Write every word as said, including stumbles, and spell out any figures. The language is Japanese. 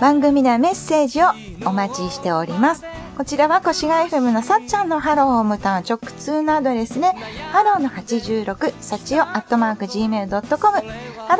番組ではメッセージをお待ちしております。こちらは越谷 エフエム のさっちゃんのハローホームタウン直通のアドレスね、ハローのはちじゅうろく、さちよアットマーク ジーメールドットコム、